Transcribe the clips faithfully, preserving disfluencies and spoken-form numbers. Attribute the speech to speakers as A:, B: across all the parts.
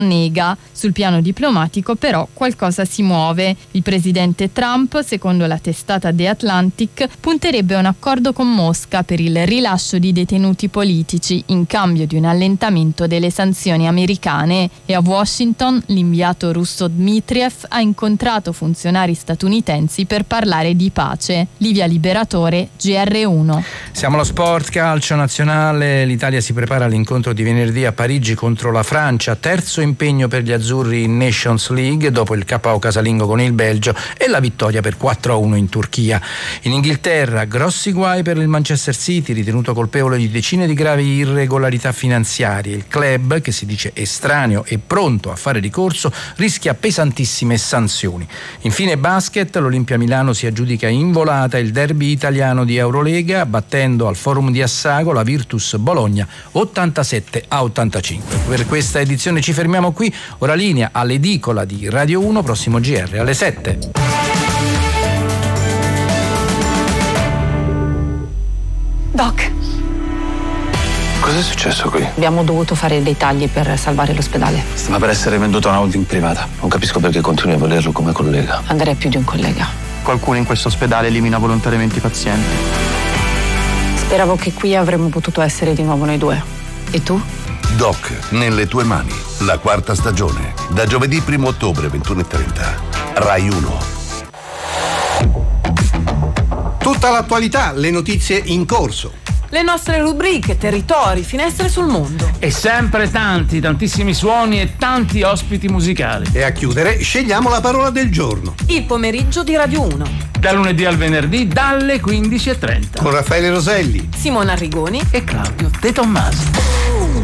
A: nega. Sul piano diplomatico però qualcosa si muove. Il presidente Trump, secondo la testata The Atlantic, punterebbe a un accordo con Mosca per il rilascio di detenuti politici in cambio di un allentamento delle sanzioni americane, e a Washington l'inviato russo Dmitriev ha incontrato funzionari statunitensi per parlare di pace. Livia Liberatore, G R uno.
B: Siamo allo sport, calcio nazionale. L'Italia si prepara all'incontro di venerdì a Parigi contro la Francia, terzo impegno per gli azzurri in Nations League dopo il K O casalingo con il Belgio e la vittoria per quattro a uno in Turchia. In Inghilterra grossi guai per il Manchester City, ritenuto colpevole di decine di gravi irregolarità finanziarie. Il club, che si dice estraneo e pronto a fare ricorso, rischia pesantissime sanzioni. Infine basket, l'Olimpia Milano si aggiudica in volata il derby italiano di Eurolega, battendo al Forum di Assago la Virtus Bologna ottantasette a ottantacinque. Per questa edizione ci fermiamo qui, ora linea all'edicola di Radio uno, prossimo G R alle sette.
C: Doc,
D: cos'è successo qui?
C: abbiamo dovuto fare dei tagli per salvare l'ospedale.
D: Stava per essere venduta a una holding privata. Non capisco perché continui a volerlo come collega.
C: Andrei più di un collega.
E: Qualcuno in questo ospedale elimina volontariamente i pazienti.
C: Speravo che qui avremmo potuto essere di nuovo noi due. E tu?
F: Doc, nelle tue mani, la quarta stagione, da giovedì primo ottobre ventuno e trenta, Rai uno.
G: Tutta l'attualità, le notizie in corso.
H: Le nostre rubriche, territori, finestre sul mondo.
I: E sempre tanti, tantissimi suoni e tanti ospiti musicali.
G: E a chiudere scegliamo la parola del giorno.
H: Il pomeriggio di Radio uno.
I: Da lunedì al venerdì dalle quindici e trenta.
G: Con Raffaele Roselli,
H: Simona Arrigoni
I: e Claudio De Tommasi.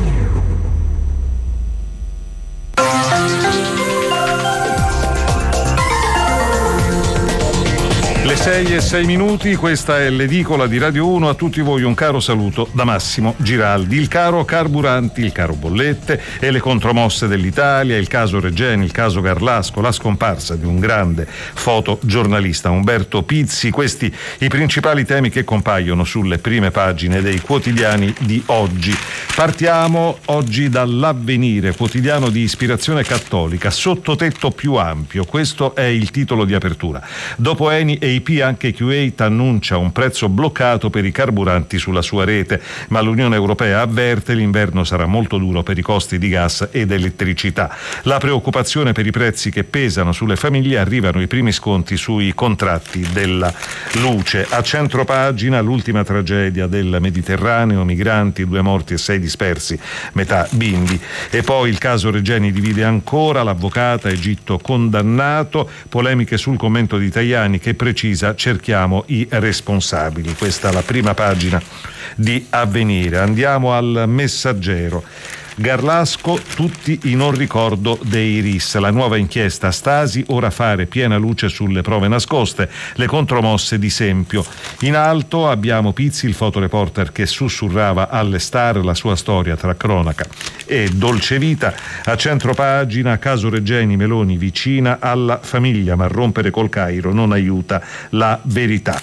J: Le sei e sei minuti, questa è l'edicola di Radio uno. A tutti voi un caro saluto da Massimo Giraldi. Il caro carburanti, il caro bollette e le contromosse dell'Italia, il caso Regeni, il caso Garlasco, la scomparsa di un grande fotogiornalista, Umberto Pizzi, questi i principali temi che compaiono sulle prime pagine dei quotidiani di oggi. Partiamo oggi dall'Avvenire, quotidiano di ispirazione cattolica, sottotetto più ampio, questo è il titolo di apertura. Dopo Eni e I P anche Kuwait annuncia un prezzo bloccato per i carburanti sulla sua rete, ma l'Unione Europea avverte l'inverno sarà molto duro per i costi di gas ed elettricità. La preoccupazione per i prezzi che pesano sulle famiglie, arrivano i primi sconti sui contratti della luce. A centropagina l'ultima tragedia del Mediterraneo, migranti, due morti e sei dispersi, metà bimbi. E poi il caso Regeni divide ancora, l'avvocata Egitto condannato, polemiche sul commento di Tajani che precisa cerchiamo i responsabili. Questa è la prima pagina di Avvenire. Andiamo al Messaggero. Garlasco, tutti i non ricordo dei R I S. La nuova inchiesta Stasi, ora fare piena luce sulle prove nascoste, le contromosse di Sempio. In alto abbiamo Pizzi, il fotoreporter che sussurrava alle star la sua storia tra cronaca e dolce vita. A centropagina, caso Regeni, Meloni vicina alla famiglia, ma rompere col Cairo non aiuta la verità.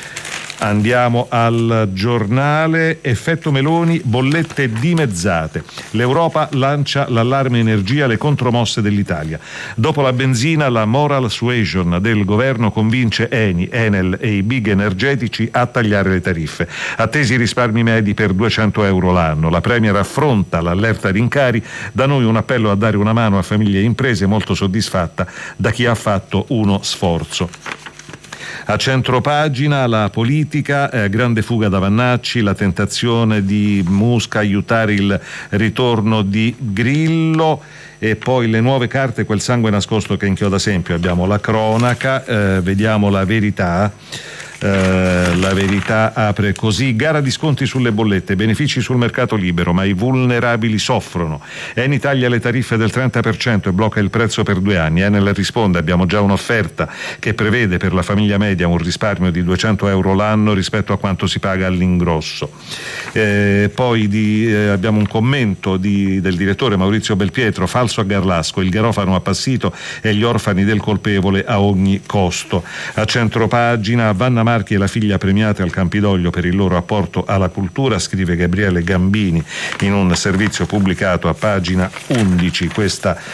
J: Andiamo al Giornale. Effetto Meloni, bollette dimezzate. L'Europa lancia l'allarme energia, le contromosse dell'Italia. Dopo la benzina, la moral suasion del governo convince Eni, Enel e i big energetici a tagliare le tariffe. Attesi risparmi medi per duecento euro l'anno. La Premier affronta l'allerta rincari. Da noi un appello a dare una mano a famiglie e imprese, molto soddisfatta da chi ha fatto uno sforzo. A centropagina la politica, eh, grande fuga da Vannacci, la tentazione di Musca aiutare il ritorno di Grillo e poi le nuove carte, quel sangue nascosto che inchioda Sempio. Abbiamo la cronaca, eh, vediamo la verità. Uh, la verità apre così: gara di sconti sulle bollette, benefici sul mercato libero, ma i vulnerabili soffrono. Eni taglia le tariffe del trenta per cento e blocca il prezzo per due anni. Enel risponde: abbiamo già un'offerta che prevede per la famiglia media un risparmio di duecento euro l'anno rispetto a quanto si paga all'ingrosso. Eh, poi di, eh, abbiamo un commento di, del direttore Maurizio Belpietro: falso a Garlasco, il garofano appassito e gli orfani del colpevole a ogni costo. A centropagina, Vanna Marchi e la figlia premiate al Campidoglio per il loro apporto alla cultura, scrive Gabriele Gambini in un servizio pubblicato a pagina undici. Questa